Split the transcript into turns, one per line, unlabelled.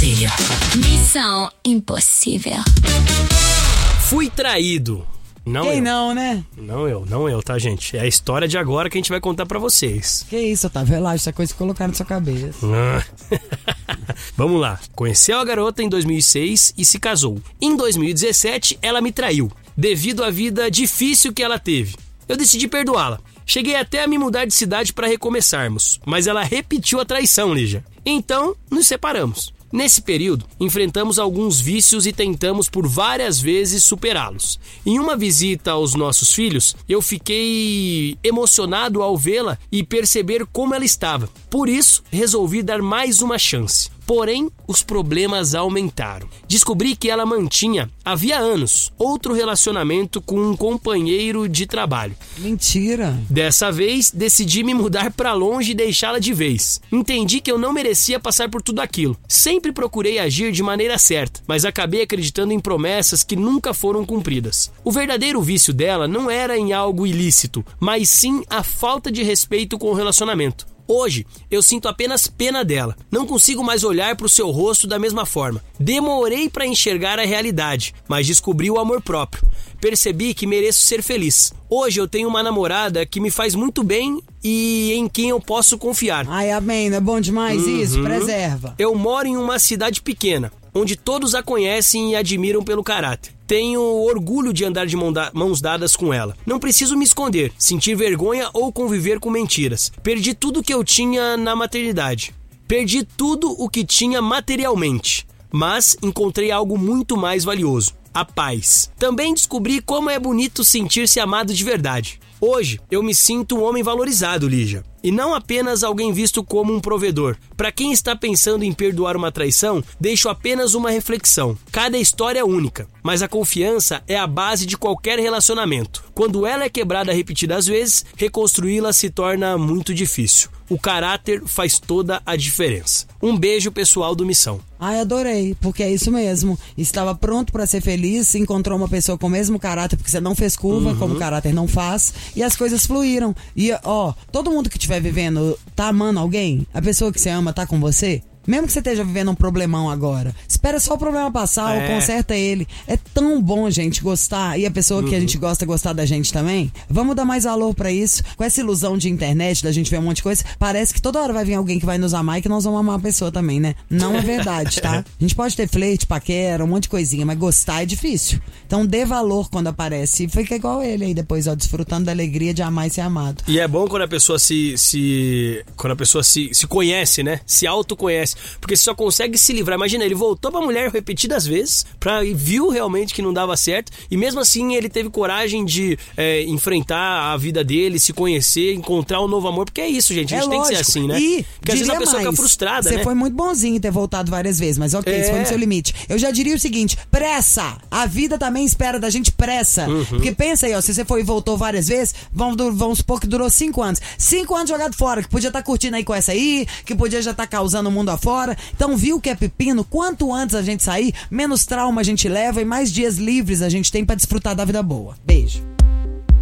Brasília. Missão impossível.
Fui traído. Não
Quem
eu.
não, né?
Não eu, tá, gente? É a história de agora que a gente vai contar pra vocês.
Que isso, Otávio? Relaxa, essa coisa que colocaram na sua cabeça.
Vamos lá. Conheceu a garota em 2006 e se casou. Em 2017, ela me traiu, devido à vida difícil que ela teve. Eu decidi perdoá-la. Cheguei até a me mudar de cidade para recomeçarmos, mas ela repetiu a traição, Lígia. Então, nos separamos. Nesse período, enfrentamos alguns vícios e tentamos por várias vezes superá-los. Em uma visita aos nossos filhos, eu fiquei emocionado ao vê-la e perceber como ela estava. Por isso, resolvi dar mais uma chance. Porém, os problemas aumentaram. Descobri que ela mantinha, havia anos, outro relacionamento com um companheiro de trabalho.
Mentira.
Dessa vez, decidi me mudar para longe e deixá-la de vez. Entendi que eu não merecia passar por tudo aquilo. Sempre procurei agir de maneira certa, mas acabei acreditando em promessas que nunca foram cumpridas. O verdadeiro vício dela não era em algo ilícito, mas sim a falta de respeito com o relacionamento. Hoje, eu sinto apenas pena dela. Não consigo mais olhar para o seu rosto da mesma forma. Demorei para enxergar a realidade, mas descobri o amor próprio. Percebi que mereço ser feliz. Hoje eu tenho uma namorada que me faz muito bem e em quem eu posso confiar.
Ai, amém, não é bom demais isso? Preserva.
Eu moro em uma cidade pequena, onde todos a conhecem e admiram pelo caráter. Tenho orgulho de andar de mãos dadas com ela. Não preciso me esconder, sentir vergonha ou conviver com mentiras. Perdi tudo que eu tinha na maternidade. Perdi tudo o que tinha materialmente. Mas encontrei algo muito mais valioso: a paz. Também descobri como é bonito sentir-se amado de verdade. Hoje, eu me sinto um homem valorizado, Lígia. E não apenas alguém visto como um provedor. Para quem está pensando em perdoar uma traição, deixo apenas uma reflexão. Cada história é única, mas a confiança é a base de qualquer relacionamento. Quando ela é quebrada repetidas vezes, reconstruí-la se torna muito difícil. O caráter faz toda a diferença. Um beijo, pessoal do Missão.
Ai, adorei, porque é isso mesmo. Estava pronto para ser feliz, encontrou uma pessoa com o mesmo caráter, porque você não fez curva, como o caráter não faz, e as coisas fluíram. E, todo mundo que estiver vivendo, tá amando alguém? A pessoa que você ama tá com você? Mesmo que você esteja vivendo um problemão agora, espera só o problema passar ou conserta ele. É tão bom, gente, gostar, e a pessoa que a gente gosta gostar da gente também. Vamos dar mais valor pra isso. Com essa ilusão de internet, da gente ver um monte de coisa, parece que toda hora vai vir alguém que vai nos amar e que nós vamos amar a pessoa também, né? Não é verdade, tá? A gente pode ter flerte, paquera, um monte de coisinha, mas gostar é difícil. Então dê valor quando aparece e fica igual ele aí depois, desfrutando da alegria de amar e ser amado.
E é bom quando a pessoa se conhece, né? Se autoconhece. Porque você só consegue se livrar. Imagina, ele voltou pra mulher repetidas vezes, viu realmente que não dava certo, e mesmo assim ele teve coragem de enfrentar a vida dele, se conhecer, encontrar um novo amor. Porque é isso, gente, a gente tem que ser assim, né?
E
porque às vezes a pessoa fica frustrada,
você
né?
foi muito bonzinho em ter voltado várias vezes, mas esse foi no seu limite. Eu já diria o seguinte: pressa! A vida também espera da gente pressa. Porque pensa aí, se você foi e voltou várias vezes, vamos supor que durou 5 anos. 5 anos jogado fora, que podia estar curtindo aí com essa aí, que podia já estar causando o mundo afora. Então, viu que é pepino? Quanto antes a gente sair, menos trauma a gente leva e mais dias livres a gente tem pra desfrutar da vida boa. Beijo.